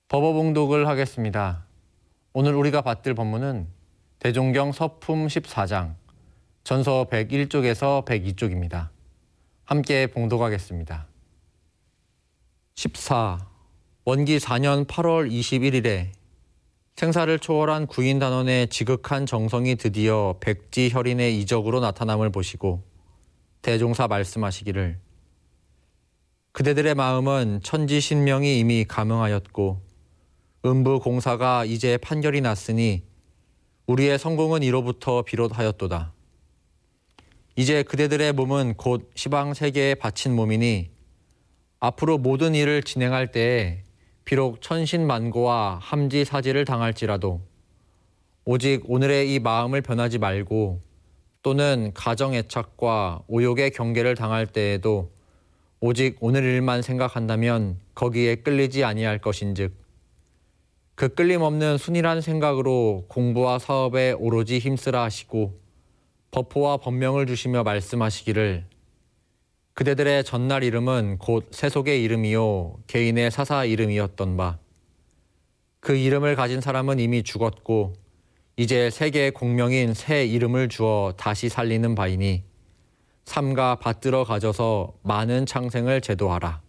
법어봉독을 하겠습니다. 오늘 우리가 받들 법문은 대종경 서품 14장, 전서 101쪽에서 102쪽입니다. 함께 봉독하겠습니다. 14. 원기 4년 8월 21일에 생사를 초월한 구인단원의 지극한 정성이 드디어 백지혈인의 이적으로 나타남을 보시고 대종사 말씀하시기를 그대들의 마음은 천지신명이 이미 감응하였고 음부 공사가 이제 판결이 났으니 우리의 성공은 이로부터 비롯하였도다. 이제 그대들의 몸은 곧 시방 세계에 바친 몸이니 앞으로 모든 일을 진행할 때에 비록 천신만고와 함지사지를 당할지라도 오직 오늘의 이 마음을 변하지 말고 또는 가정애착과 오욕의 경계를 당할 때에도 오직 오늘 일만 생각한다면 거기에 끌리지 아니할 것인즉 그 끌림없는 순이란 생각으로 공부와 사업에 오로지 힘쓰라 하시고 법호와 법명을 주시며 말씀하시기를 그대들의 전날 이름은 곧 세속의 이름이요 개인의 사사 이름이었던 바 그 이름을 가진 사람은 이미 죽었고 이제 세계의 공명인 새 이름을 주어 다시 살리는 바이니 삼가 받들어 가져서 많은 창생을 제도하라.